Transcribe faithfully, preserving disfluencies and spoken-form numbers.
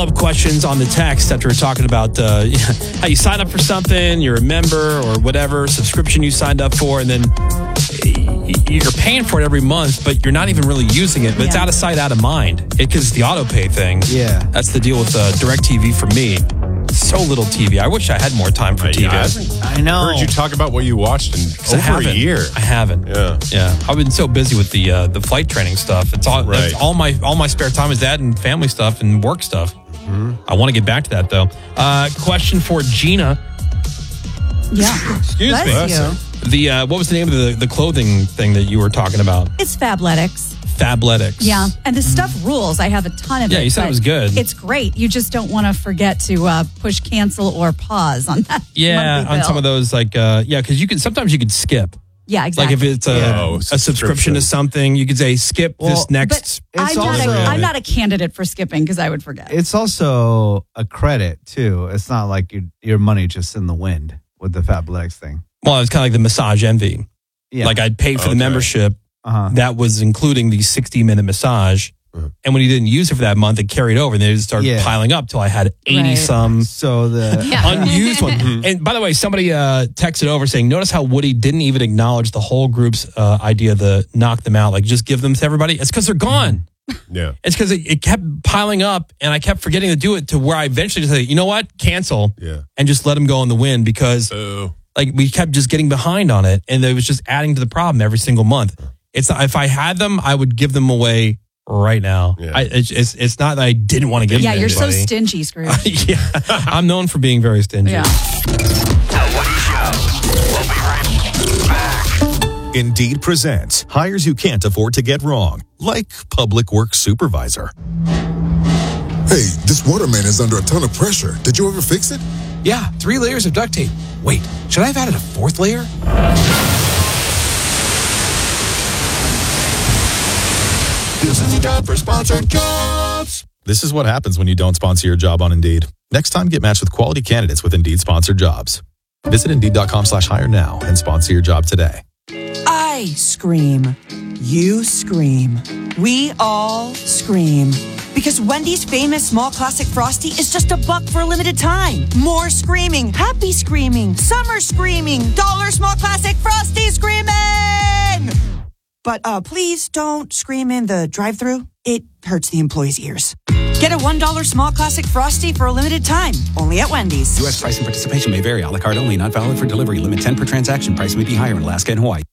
follow-up questions on the text after we're talking about uh, how you sign up for something, you're a member or whatever subscription you signed up for, and then you're paying for it every month, but you're not even really using it. But yeah. It's out of sight, out of mind. Because it's the auto pay thing. Yeah. That's the deal with uh, DirecTV for me. So little T V. I wish I had more time for uh, T V. Yeah. I know. I heard you talk about what you watched in over I haven't. a year. I haven't. Yeah. Yeah. I've been so busy with the uh, the flight training stuff. It's all right. it's all my all my spare time is that and family stuff and work stuff. Mm-hmm. I want to get back to that though. Uh, question for Gina. Yeah. Excuse Bless me. you. The uh, what was the name of the, the clothing thing that you were talking about? It's Fabletics. Fabletics. Yeah. And the stuff rules. I have a ton of yeah, it. Yeah, you said it was good. It's great. You just don't want to forget to uh, push cancel or pause on that. Yeah, on some of those, like, uh, yeah, because you can sometimes you could skip. Yeah, exactly. Like if it's a, yeah. oh, a subscription to something, you could say skip well, this next. I'm, also, not a, I'm not a candidate for skipping because I would forget. It's also a credit, too. It's not like your, your money just in the wind with the Fabletics thing. Well, it's kind of like the Massage Envy. Yeah. Like I'd pay for okay. the membership. Uh-huh. That was including the sixty minute massage. Uh-huh. And when you didn't use it for that month, it carried over and they just started yeah. piling up till I had eighty right. some so the yeah. unused one. And by the way, somebody uh, texted over saying, notice how Woody didn't even acknowledge the whole group's uh, idea to knock them out, like just give them to everybody. It's because they're gone. Yeah. It's because it, it kept piling up and I kept forgetting to do it to where I eventually just say, you know what, cancel yeah. and just let them go in the wind because oh. like we kept just getting behind on it and it was just adding to the problem every single month. It's not, if I had them, I would give them away right now. Yeah. I, it's, it's it's not that I didn't want to give yeah, them. Yeah, you're anybody. so stingy, Scrooge. yeah, I'm known for being very stingy. Yeah. The Woody Show. We'll be right back. Indeed presents hires you can't afford to get wrong, like public works supervisor. Hey, this waterman is under a ton of pressure. Did you ever fix it? Yeah, three layers of duct tape. Wait, should I have added a fourth layer? This is time for sponsored jobs. This is what happens when you don't sponsor your job on Indeed. Next time, get matched with quality candidates with Indeed sponsored jobs. Visit Indeed.com slash hire now and sponsor your job today. I scream. You scream. We all scream. Because Wendy's famous small classic Frosty is just a buck for a limited time. More screaming, happy screaming, summer screaming, dollar small classic Frosty screaming! But uh, please don't scream in the drive-thru. It hurts the employees' ears. Get a one dollar small classic Frosty for a limited time. Only at Wendy's. U S price and participation may vary. A la carte only. Not valid for delivery. Limit ten per transaction. Price may be higher in Alaska and Hawaii.